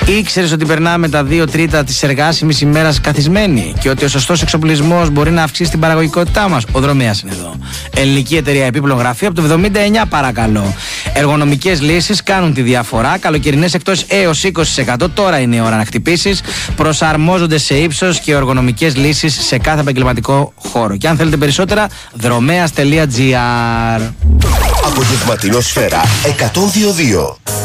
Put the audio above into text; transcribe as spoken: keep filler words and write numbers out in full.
Ήξερες ότι περνάμε τα δύο τρίτα της εργάσιμης ημέρας καθισμένοι και ότι ο σωστός εξοπλισμός μπορεί να αυξήσει την παραγωγικότητά μας? Ο Δρομέας είναι εδώ. Ελληνική εταιρεία επίπλων γραφείου από το εβδομήντα εννιά, παρακαλώ. Εργονομικές λύσεις κάνουν τη διαφορά. Καλοκαιρινές εκτός έως είκοσι τοις εκατό. Τώρα είναι η ώρα να χτυπήσεις. Προσαρμόζονται σε ύψος και εργονομικές λύσεις σε κάθε επαγγελματικό χώρο. Και αν θέλετε περισσότερα, δρομέας τελεία τζι άρ. Απογευματινό Σφαίρα εκατόν δύο δύο.